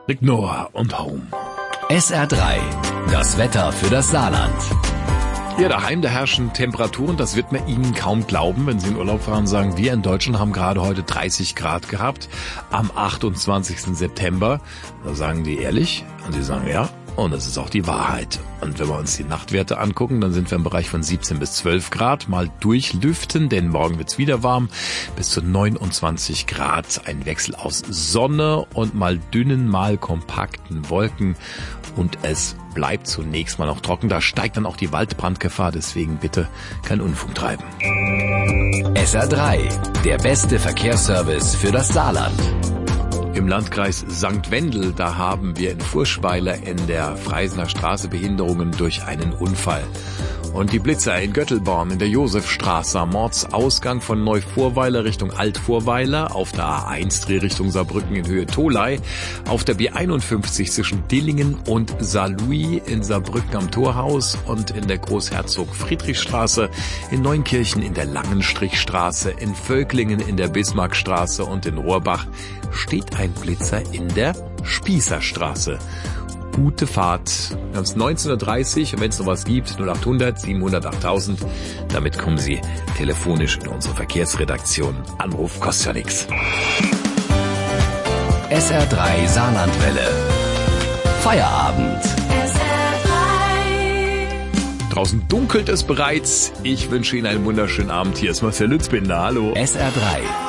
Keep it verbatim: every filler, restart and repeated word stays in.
Rick Noah und Home. S R drei, das Wetter für das Saarland. Ja, daheim, da herrschen Temperaturen, das wird man Ihnen kaum glauben, wenn Sie in Urlaub fahren und sagen, wir in Deutschland haben gerade heute dreißig Grad gehabt, am achtundzwanzigsten September. Da sagen die ehrlich und Sie sagen ja, und das ist auch die Wahrheit. Und wenn wir uns die Nachtwerte angucken, dann sind wir im Bereich von siebzehn bis zwölf Grad, mal durchlüften, denn morgen wird's wieder warm, bis zu neunundzwanzig Grad, ein Wechsel aus Sonne und mal dünnen, mal kompakten Wolken. Und es bleibt zunächst mal noch trocken. Da steigt dann auch die Waldbrandgefahr, deswegen bitte kein Unfug treiben. S R drei, der beste Verkehrsservice für das Saarland. Im Landkreis Sankt Wendel, da haben wir in Furschweiler in der Freisener Straße Behinderungen durch einen Unfall. Und die Blitzer in Göttelborn in der Josefstraße am Ortsausgang von Neuvorweiler Richtung Altvorweiler, auf der A eins Drehrichtung Saarbrücken in Höhe Tholey, auf der B einundfünfzig zwischen Dillingen und Saarlouis in Saarbrücken am Torhaus und in der Großherzog-Friedrich-Straße, in Neunkirchen in der Langenstrichstraße, in Völklingen in der Bismarckstraße und in Rohrbach steht ein Blitzer in der Spießerstraße. Gute Fahrt. Wir haben es neunzehn Uhr dreißig und wenn es noch was gibt, null achthundert siebenhundert achttausend. Damit kommen Sie telefonisch in unsere Verkehrsredaktion. Anruf kostet ja nichts. S R drei Saarlandwelle. Feierabend. S R drei. Draußen dunkelt es bereits. Ich wünsche Ihnen einen wunderschönen Abend. Hier ist Marcel Lützbinder. Hallo. S R drei.